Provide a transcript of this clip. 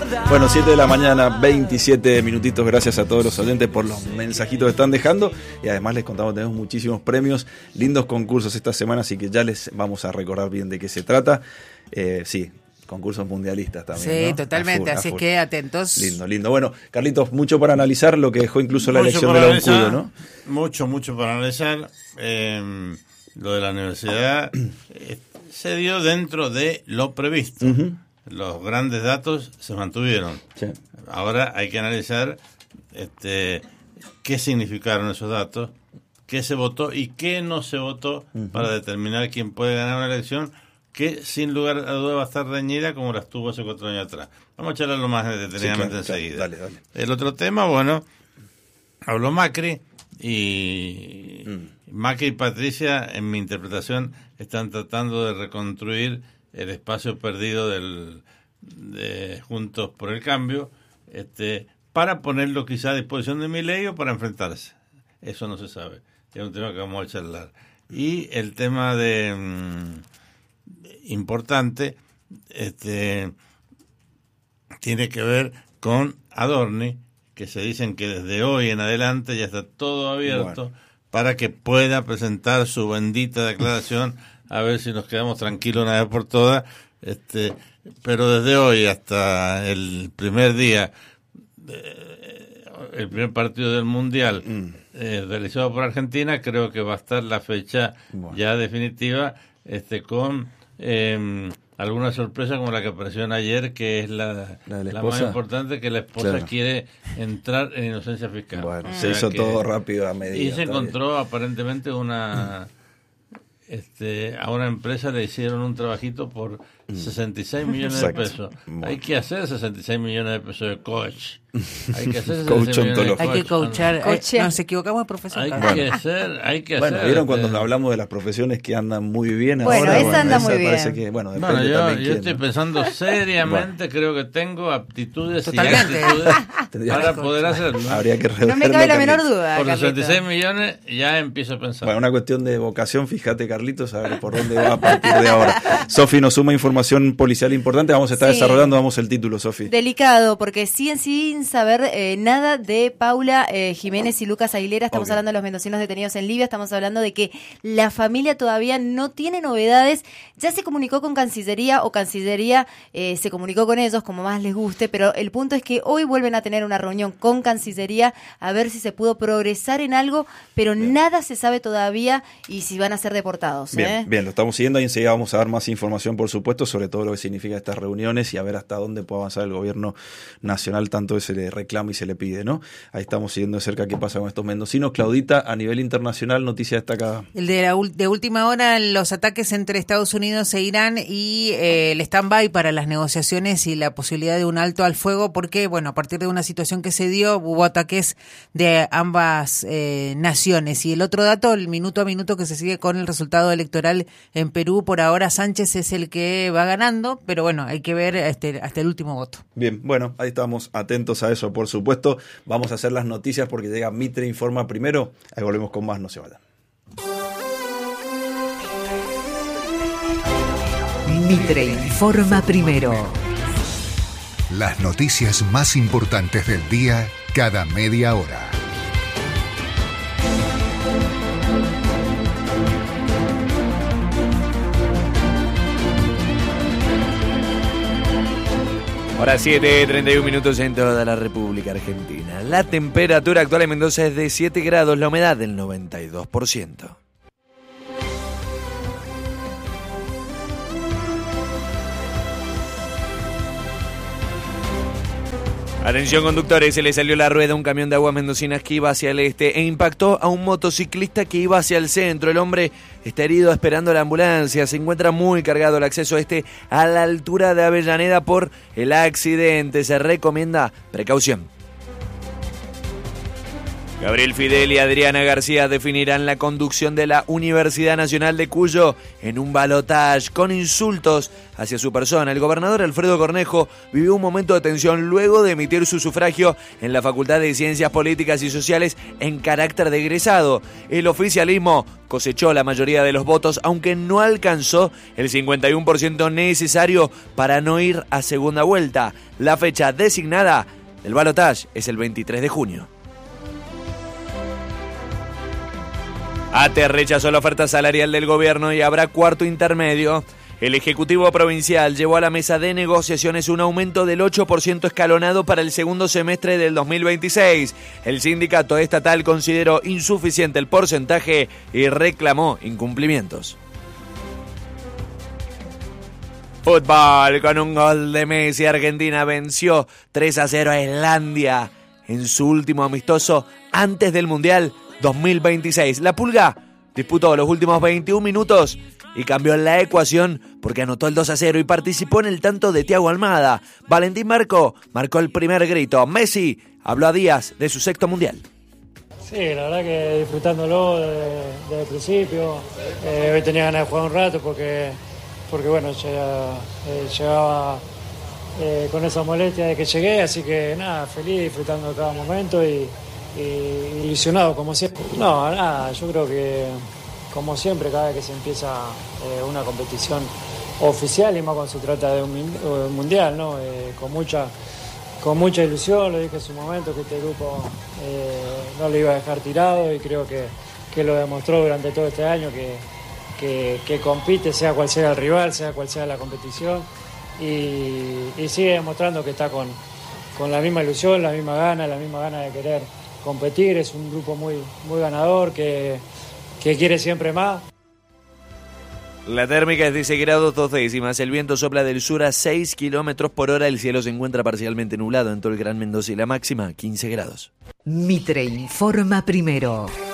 Bueno, 7 de la mañana, 27 minutitos. Gracias a todos los oyentes por los mensajitos que están dejando. Y además les contamos que tenemos muchísimos premios, lindos concursos esta semana, así que ya les vamos a recordar bien de qué se trata. Sí, concursos mundialistas también. Sí, ¿no? totalmente, así es que atentos. Lindo, lindo. Bueno, Carlitos, mucho para analizar lo que dejó incluso la elección de la UNCUDO, ¿no? Mucho para analizar. Lo de la universidad se dio dentro de lo previsto. Uh-huh. Los grandes datos se mantuvieron. Sí. Ahora hay que analizar qué significaron esos datos, qué se votó y qué no se votó, uh-huh, para determinar quién puede ganar una elección que sin lugar a duda va a estar reñida como la estuvo hace 4 años atrás. Vamos a charlarlo más detenidamente enseguida. Dale. El otro tema, bueno, habló Macri y Macri y Patricia, en mi interpretación, están tratando de reconstruir el espacio perdido de Juntos por el Cambio, para ponerlo quizá a disposición de Milei o para enfrentarse. Eso no se sabe. Es un tema que vamos a charlar. Y el tema importante tiene que ver con Adorni, que se dicen que desde hoy en adelante ya está todo abierto, bueno, para que pueda presentar su bendita declaración, a ver si nos quedamos tranquilos una vez por todas. Pero desde hoy hasta el primer día, el primer partido del Mundial realizado por Argentina, creo que va a estar la fecha, bueno, ya definitiva, con alguna sorpresa como la que apareció ayer, que es la más importante, que la esposa, claro, quiere entrar en inocencia fiscal. Bueno, se hizo todo rápido a medida. Y se encontró aparentemente a una empresa le hicieron un trabajito por 66 millones de pesos. Bueno. Hay que hacer 66 millones de pesos de coach. Hay que hacer 66 millones de coach. Hay que coachar. Nos equivocamos de profesión. Hay que hacer. Bueno, ¿vieron cuando hablamos de las profesiones que andan muy bien? Bueno, ahora, esa anda muy bien. Parece que, depende también yo estoy pensando seriamente, creo que tengo aptitudes totalmente y actitudes para poder hacerlo. Habría que reverlo. No me cabe la menor duda. Por 66 millones ya empiezo a pensar. Bueno, una cuestión de vocación, fíjate, Carlitos, a ver por dónde va a partir de ahora. Sofi nos suma información policial importante, vamos a estar desarrollando, vamos el título, Sofi. Delicado, porque siguen sin saber nada de Paula Jiménez y Lucas Aguilera. Estamos hablando de los mendocinos detenidos en Libia, estamos hablando de que la familia todavía no tiene novedades. Ya se comunicó con Cancillería, o Cancillería se comunicó con ellos, como más les guste, pero el punto es que hoy vuelven a tener una reunión con Cancillería a ver si se pudo progresar en algo, pero nada se sabe todavía y si van a ser deportados. Bien, lo estamos siguiendo y enseguida vamos a dar más información, por supuesto, sobre todo lo que significa estas reuniones y a ver hasta dónde puede avanzar el gobierno nacional, tanto se le reclama y se le pide, ¿no? Ahí estamos siguiendo de cerca qué pasa con estos mendocinos. Claudita, a nivel internacional, noticia destacada. El de última hora, los ataques entre Estados Unidos e Irán y el stand-by para las negociaciones y la posibilidad de un alto al fuego, porque, bueno, a partir de una situación que se dio, hubo ataques de ambas naciones. Y el otro dato, el minuto a minuto que se sigue con el resultado electoral en Perú, por ahora Sánchez es el que va ganando, pero bueno, hay que ver hasta el último voto. Bien, bueno, ahí estamos atentos a eso, por supuesto. Vamos a hacer las noticias porque llega Mitre Informa primero. Ahí volvemos con más, no se vayan. Mitre Informa primero. Las noticias más importantes del día cada media hora. Ahora 7:31 minutos en toda la República Argentina. La temperatura actual en Mendoza es de 7 grados, la humedad del 92%. Atención conductores, se le salió la rueda a un camión de aguas mendocinas que iba hacia el este e impactó a un motociclista que iba hacia el centro. El hombre está herido esperando la ambulancia, se encuentra muy cargado el acceso a la altura de Avellaneda por el accidente. Se recomienda precaución. Gabriel Fidel y Adriana García definirán la conducción de la Universidad Nacional de Cuyo en un balotaje con insultos hacia su persona. El gobernador Alfredo Cornejo vivió un momento de tensión luego de emitir su sufragio en la Facultad de Ciencias Políticas y Sociales en carácter de egresado. El oficialismo cosechó la mayoría de los votos, aunque no alcanzó el 51% necesario para no ir a segunda vuelta. La fecha designada del balotaje es el 23 de junio. ATE rechazó la oferta salarial del gobierno y habrá cuarto intermedio. El Ejecutivo Provincial llevó a la mesa de negociaciones un aumento del 8% escalonado para el segundo semestre del 2026. El sindicato estatal consideró insuficiente el porcentaje y reclamó incumplimientos. Fútbol, con un gol de Messi, Argentina venció 3-0 a Islandia en su último amistoso antes del Mundial 2026. La Pulga disputó los últimos 21 minutos y cambió la ecuación porque anotó el 2-0 y participó en el tanto de Thiago Almada. Valentín marcó el primer grito. Messi habló a días de su sexto Mundial. Sí, la verdad que disfrutándolo desde el principio. Hoy tenía ganas de jugar un rato porque bueno, llegaba con esa molestia de que llegué, así que nada, feliz, disfrutando de cada momento y ilusionado como siempre. No, nada, yo creo que como siempre cada vez que se empieza una competición oficial y más cuando se trata de un mundial, ¿no? Con mucha ilusión, lo dije en su momento que este grupo no lo iba a dejar tirado y creo que lo demostró durante todo este año que compite sea cual sea el rival, sea cual sea la competición y sigue demostrando que está con la misma ilusión, la misma gana de querer competir. Es un grupo muy ganador que quiere siempre más. La térmica es de 6 grados 2 décimas. El viento sopla del sur a 6 kilómetros por hora. El cielo se encuentra parcialmente nublado en todo el Gran Mendoza y la máxima 15 grados. Mitre informa primero.